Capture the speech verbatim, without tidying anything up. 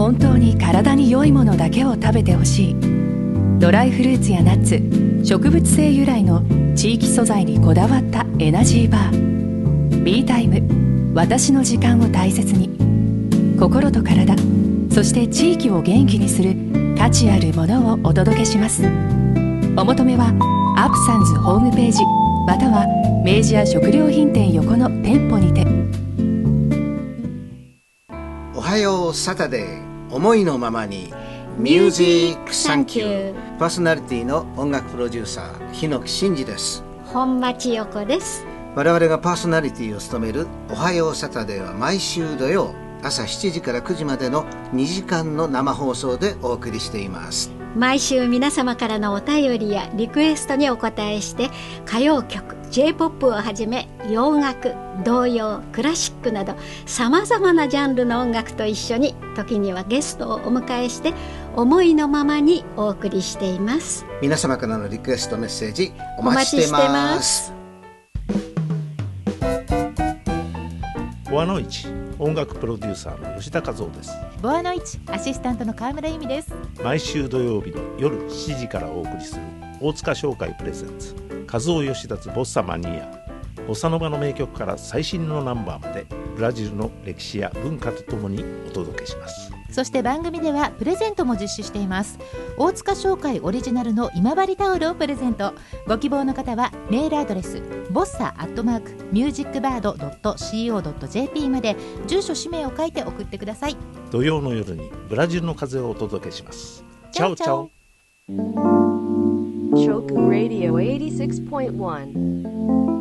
本当に体に良いものだけを食べてほしい。ドライフルーツやナッツ、植物性由来の地域素材にこだわったエナジーバー。 B タイム、私の時間を大切に。心と体、そして地域を元気にする価値あるものをお届けします。お求めはアップサンズホームページまたは明治屋食料品店横の店舗にて。 おはようサタデー、思いのままにミュージックサンキュー。パーソナリティの音楽プロデューサー日野木真嗣です。 本町陽子です。 我々がパーソナリティを務めるおはようサタデーは毎週土曜朝しちじからくじまでのにじかんの生放送でお送りしています。 毎週皆様からのお便りやリクエストにお答えして、歌謡曲、J-ポップ をはじめ洋楽、童謡、クラシックなどさまざまなジャンルの音楽と一緒に、時にはゲストをお迎えして思いのままにお送りしています。 皆様からのリクエストメッセージお待ちしています。 ボアノイチ、音楽プロデューサーの吉田和夫です。 ボアノイチ、アシスタントの川村由美です。 毎週土曜日の夜しちじからお送りする大塚商会プレゼンツ和夫吉田ボッサマニア。ボサノバの名曲から最新のナンバーまで、ブラジルの歴史や文化とともにお届けします。 そして番組ではプレゼントも実施しています。大塚商会オリジナルの今治タオルをプレゼント。ご希望の方はメールアドレスボッサアットマークミュージックバードドットシーオードットジェーピー まで住所氏名を書いて送ってください。 土曜の夜にブラジルの風をお届けします。チャオチャオ。 Choku Radio エイティシックスポイントワン